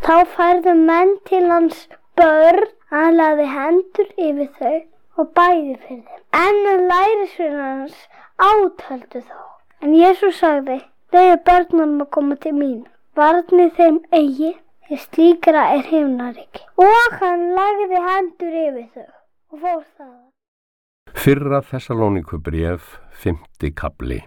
Þá færðu menn til hans börn, hann lagði hendur yfir þau og bæði fyrir þeim. En lærisveinar hans átöldu þá. En Jesús sagði, leyfið börnunum að koma til mín, varnið þeim eigi, því slíkra er himnaríki. Og hann lagði hendur yfir þau og fór þaðan. Fyrra Þessalóníkubréf, 5. kafli.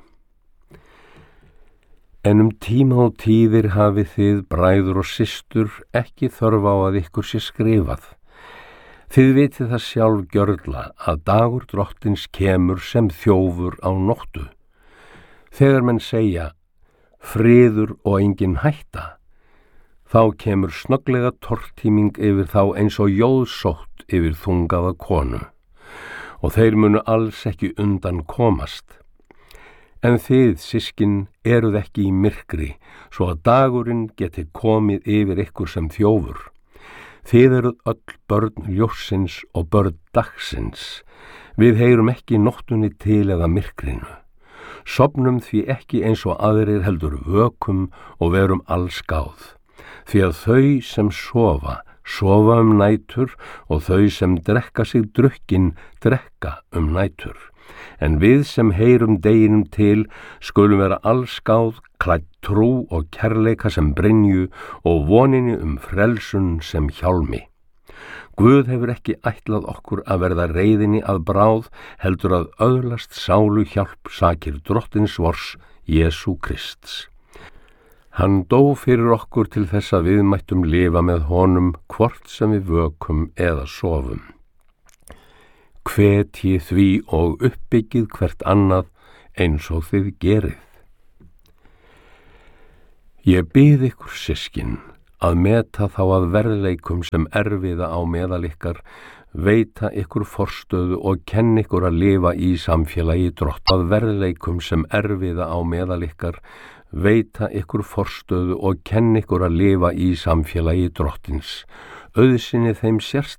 En tíma og tíðir hafið þið, bræður og systur, ekki þörf á að ykkur sé skrifað. Þið vitið það sjálf gjörla að dagur drottins kemur sem þjófur á nóttu. Þegar menn segja, friður og engin hætta, þá kemur snögglega tortíming yfir þá eins og jóðsótt yfir þungaða konu. Og þeir munu alls ekki undan komast. En þið, systkin, eruð ekki í myrkri, svo að dagurinn geti komið yfir ykkur sem þjófur. Þið eruð öll börn ljóssins og börn dagsins. Við heyrum ekki nóttunni til eða myrkrinu. Sofnum því ekki eins og aðrir heldur vökum og verum allsgáð. Því að þau sem sofa nætur og þau sem drekka sig drukkin drekka nætur. En við sem heyrum deginum til skulum vera allsgáð, klædd trú og kærleika sem brynju og voninni frelsun sem hjálmi. Guð hefur ekki ætlað okkur að verða reiðinni að bráð, heldur að öðlast sálu hjálp sakir drottins vors, Jesú Krists. Hann dó fyrir okkur til þess að við mættum lifa með honum hvort sem við vökum eða sofum. Hvetji því og uppbyggið hvert annað eins og þið gerið. Ég bið ykkur, systkin, að meta þá að verðleikum sem erfiða á meðal ykkar, veita ykkur forstöðu og kenna ykkur að lifa í samfélagi drott. Að verðleikum sem erfiða á meðal ykkar, veita ykkur forstöðu og kenna ykkur að lifa í samfélagi drottins. Auðsinni þeim sérst